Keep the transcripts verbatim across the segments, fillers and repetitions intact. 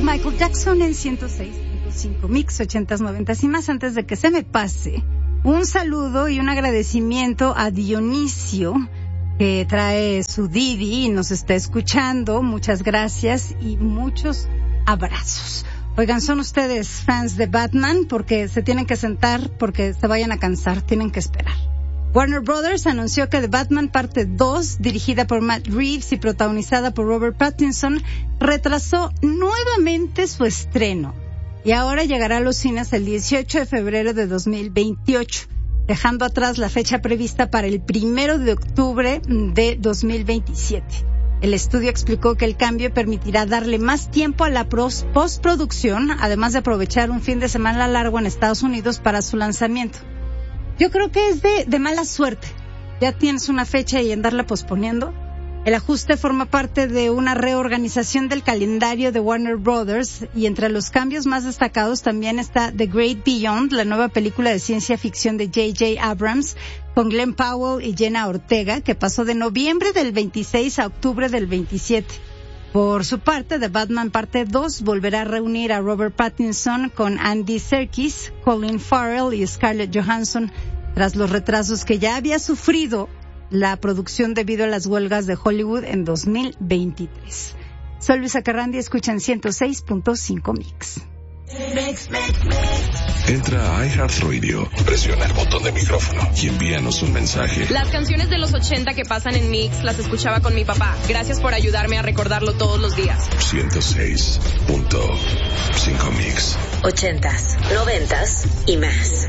Michael Jackson en ciento seis punto cinco Mix, ochentas, noventas y más. Antes de que se me pase, un saludo y un agradecimiento a Dionisio, que trae su Didi y nos está escuchando. Muchas gracias y muchos abrazos. Oigan, ¿son ustedes fans de Batman? Porque se tienen que sentar, porque se vayan a cansar, tienen que esperar. Warner Brothers anunció que The Batman Parte dos, dirigida por Matt Reeves y protagonizada por Robert Pattinson, retrasó nuevamente su estreno y ahora llegará a los cines el dieciocho de febrero de dos mil veintiocho, dejando atrás la fecha prevista para el primero de octubre de dos mil veintisiete. El estudio explicó que el cambio permitirá darle más tiempo a la postproducción, además de aprovechar un fin de semana largo en Estados Unidos para su lanzamiento. Yo creo que es de, de mala suerte. Ya tienes una fecha y andarla posponiendo. El ajuste forma parte de una reorganización del calendario de Warner Brothers, y entre los cambios más destacados también está The Great Beyond, la nueva película de ciencia ficción de J J Abrams con Glenn Powell y Jenna Ortega, que pasó de noviembre del veintiséis a octubre del veintisiete. Por su parte, The Batman Parte dos volverá a reunir a Robert Pattinson con Andy Serkis, Colin Farrell y Scarlett Johansson, tras los retrasos que ya había sufrido la producción debido a las huelgas de Hollywood en dos mil veintitrés. Soy Luisa Carrandi, escuchan ciento seis punto cinco Mix. Mix, mix, mix. Entra a iHeartRadio, presiona el botón de micrófono y envíanos un mensaje. Las canciones de los ochenta que pasan en Mix las escuchaba con mi papá. Gracias por ayudarme a recordarlo todos los días. ciento seis punto cinco Mix. Ochentas, noventas y más.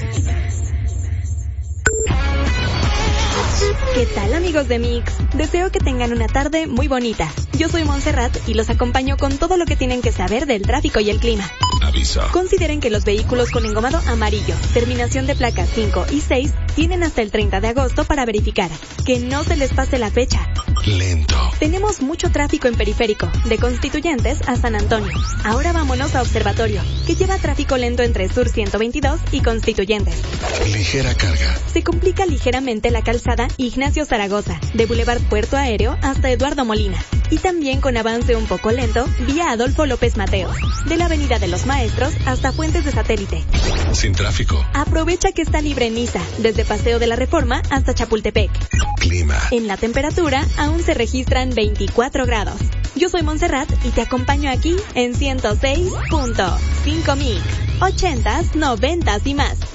¿Qué tal, amigos de Mix? Deseo que tengan una tarde muy bonita. Yo soy Montserrat y los acompaño con todo lo que tienen que saber del tráfico y el clima. Aviso. Consideren que los vehículos con engomado amarillo, terminación de placas cinco y seis, tienen hasta el treinta de agosto para verificar. Que no se les pase la fecha. Lento. Tenemos mucho tráfico en Periférico, de Constituyentes a San Antonio. Ahora vámonos a Observatorio, que lleva tráfico lento entre Sur ciento veintidós y Constituyentes. Ligera carga. Se complica ligeramente la calzada Ignacio Zaragoza, de Boulevard Puerto Aéreo hasta Eduardo Molina. Y también con avance un poco lento, vía Adolfo López Mateos, de la Avenida de los Maestros hasta Fuentes de Satélite. Sin tráfico. Aprovecha que está libre en Niza, desde Paseo de la Reforma hasta Chapultepec. Clima. En la temperatura aún se registran veinticuatro grados. Yo soy Montserrat y te acompaño aquí en ciento seis punto cinco Mix. Ochentas, noventas y más.